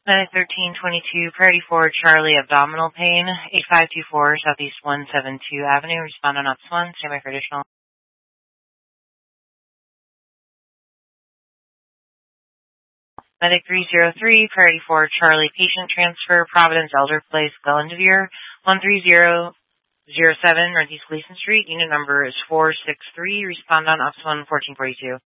Medic 1322, Priority 4, Charlie, abdominal pain, 8524, Southeast 172 Avenue, respond on Ops 1, standby for additional. Medic 303, Priority 4, Charlie, patient transfer, Providence Elder Place, Glendivier, 13007, Northeast Gleason Street, unit number is 463, respond on Ops 1, 1442.